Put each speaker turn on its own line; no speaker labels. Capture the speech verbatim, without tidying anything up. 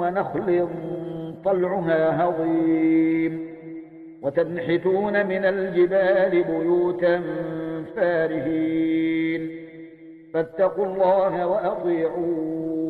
ونخل طلعها هضيم وتنحتون من الجبال بيوتا فارهين فاتقوا الله وأطيعون